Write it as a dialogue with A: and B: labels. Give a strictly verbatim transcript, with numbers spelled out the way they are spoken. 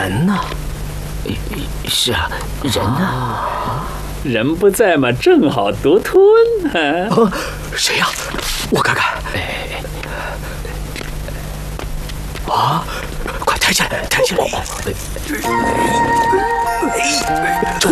A: 人呢？
B: 是啊，人呢？
C: 人不在嘛，正好独吞。
A: 啊，谁呀？我看看。啊，快抬起来，抬起来！这